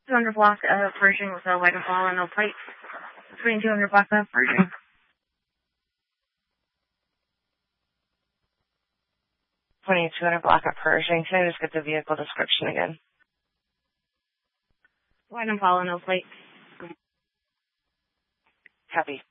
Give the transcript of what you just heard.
200 block of Pershing with a white and fall and no plate. 2200 block of Pershing. 2200 block of Pershing. Can I just get the vehicle description again? White and fall and no plate. Copy.